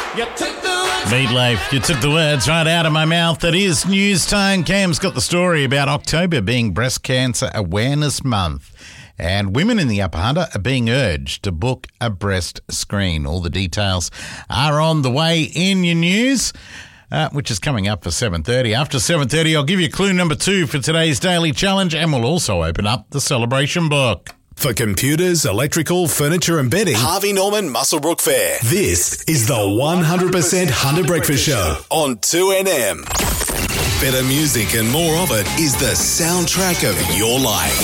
Meatloaf, you took the words right out of my mouth. It is news time. Cam's got the story about October being Breast Cancer Awareness Month. And women in the Upper Hunter are being urged to book a breast screen. All the details are on the way in your news, which is coming up for 7:30. After 7:30, I'll give you clue number 2 for today's Daily Challenge, and we'll also open up the celebration book. For computers, electrical, furniture and bedding, Harvey Norman Muswellbrook Fair. This is the 100% Hunter Breakfast Show on 2NM. Better music and more of it is the soundtrack of your life.